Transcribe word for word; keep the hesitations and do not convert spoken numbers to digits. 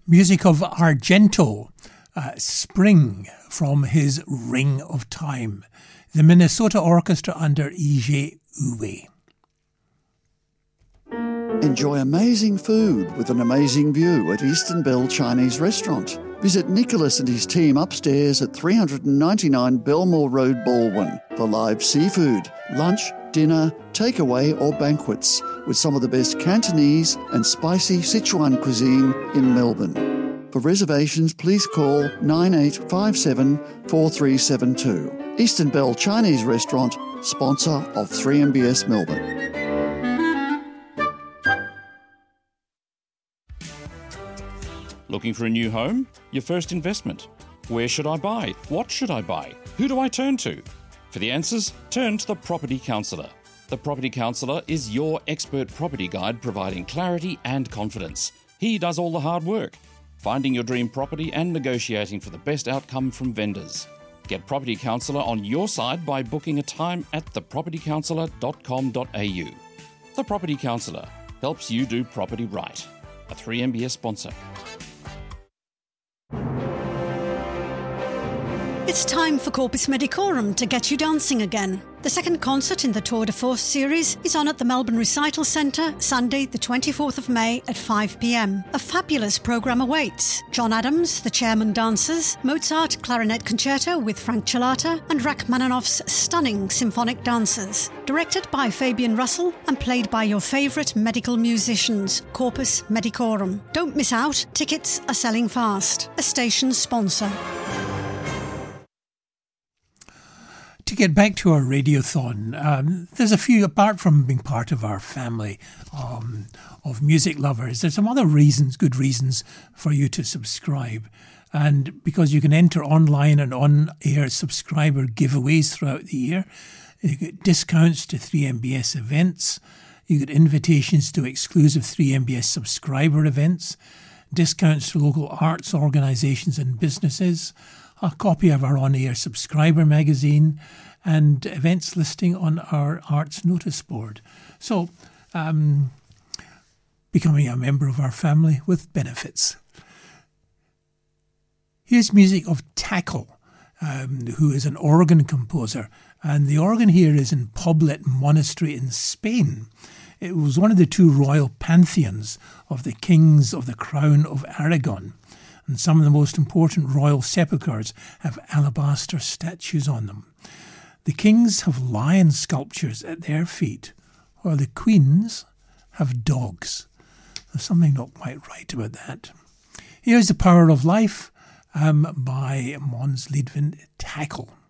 Music of Argento, uh, Spring from his Ring of Time. The Minnesota Orchestra under I G Uwe. Enjoy amazing food with an amazing view at Eastern Bell Chinese Restaurant. Visit Nicholas and his team upstairs at three ninety-nine Belmore Road, Baldwin for live seafood, lunch, dinner, takeaway or banquets with some of the best Cantonese and spicy Sichuan cuisine in Melbourne. For reservations, please call nine eight five seven, four three seven two. Eastern Bell Chinese Restaurant, sponsor of three M B S Melbourne. Looking for a new home? Your first investment? Where should I buy? What should I buy? Who do I turn to? For the answers, turn to the Property Counsellor. The Property Counsellor is your expert property guide providing clarity and confidence. He does all the hard work, finding your dream property and negotiating for the best outcome from vendors. Get Property Counsellor on your side by booking a time at the property counsellor dot com dot a u. The Property Counsellor helps you do property right. A three M B S sponsor. It's time for Corpus Medicorum to get you dancing again. The second concert in the Tour de Force series is on at the Melbourne Recital Centre, Sunday the twenty-fourth of May at five p m. A fabulous programme awaits. John Adams, the Chairman Dancers, Mozart Clarinet Concerto with Frank Chilata, and Rachmaninoff's stunning symphonic dancers. Directed by Fabian Russell and played by your favourite medical musicians, Corpus Medicorum. Don't miss out, tickets are selling fast. A station sponsor. To get back to our radiothon, um, there's a few, apart from being part of our family um, of music lovers, there's some other reasons, good reasons for you to subscribe. And because you can enter online and on-air subscriber giveaways throughout the year, you get discounts to three M B S events, you get invitations to exclusive three M B S subscriber events, discounts to local arts organisations and businesses, a copy of our on-air subscriber magazine, and events listing on our arts notice board. So, um, becoming a member of our family with benefits. Here's music of Tackle, um, who is an organ composer, and the organ here is in Poblet Monastery in Spain. It was one of the two royal pantheons of the kings of the Crown of Aragon. And some of the most important royal sepulchres have alabaster statues on them. The kings have lion sculptures at their feet, while the queens have dogs. There's something not quite right about that. Here's The Power of Life um, by Måns Lidvin Tackle.